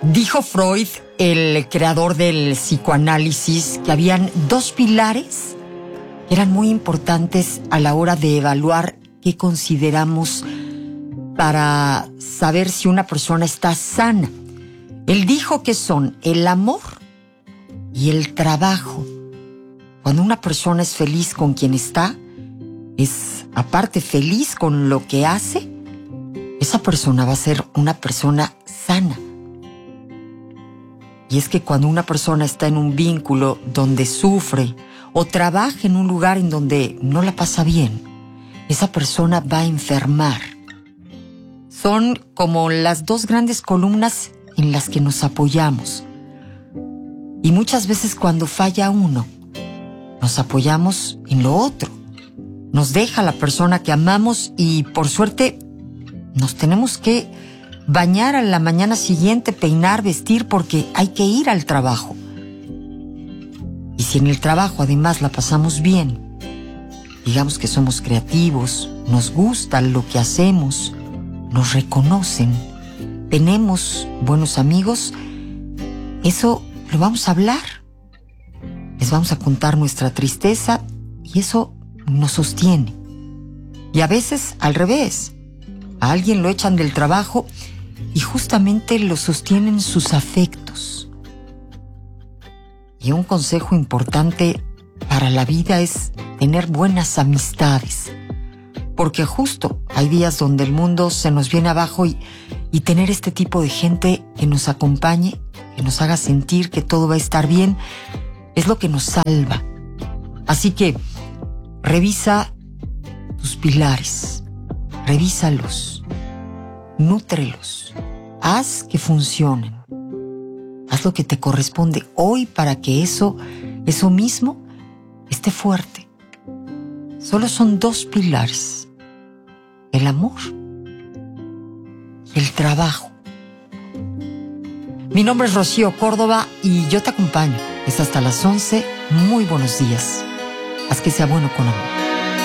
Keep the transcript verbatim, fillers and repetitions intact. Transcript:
Dijo Freud, el creador del psicoanálisis, que habían dos pilares que eran muy importantes a la hora de evaluar qué consideramos para saber si una persona está sana. Él dijo que son el amor y el trabajo. Cuando una persona es feliz con quien está, es aparte feliz con lo que hace, esa persona va a ser una persona sana. Y es que cuando una persona está en un vínculo donde sufre o trabaja en un lugar en donde no la pasa bien, esa persona va a enfermar. Son como las dos grandes columnas en las que nos apoyamos. Y muchas veces cuando falla uno, nos apoyamos en lo otro. Nos deja la persona que amamos y, por suerte, nos tenemos que bañar a la mañana siguiente, peinar, vestir, porque hay que ir al trabajo. Y si en el trabajo además la pasamos bien, digamos que somos creativos, nos gusta lo que hacemos, nos reconocen, tenemos buenos amigos, eso lo vamos a hablar. Les vamos a contar nuestra tristeza y eso nos sostiene. Y a veces al revés. A alguien lo echan del trabajo y justamente lo sostienen sus afectos. Y un consejo importante para la vida es tener buenas amistades. Porque justo hay días donde el mundo se nos viene abajo y, y tener este tipo de gente que nos acompañe, que nos haga sentir que todo va a estar bien, es lo que nos salva. Así que revisa tus pilares, revísalos, nútrelos, haz que funcionen. Haz lo que te corresponde hoy para que eso, eso mismo esté fuerte. Solo son dos pilares: el amor y el trabajo. Mi nombre es Rocío Córdoba y yo te acompaño. Es hasta las once. Muy buenos días. Haz que sea bueno con amor.